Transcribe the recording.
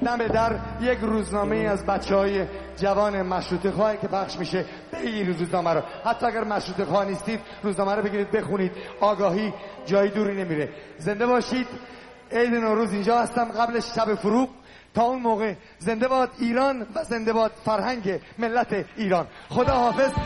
دم در یک روزنامه از بچهای جوان مشروطه خواه که پخش میشه، بگیرید روزنامه رو. حتی اگر مشروطه خواه نیستید روزنامه رو بگیرید بخونید، آگاهی جای دوری نمیره. زنده باشید. عید نوروز اینجا هستم قبل شب فروغ. تا اون موقع زنده باد ایران و زنده باد فرهنگ ملت ایران. خدا حافظ.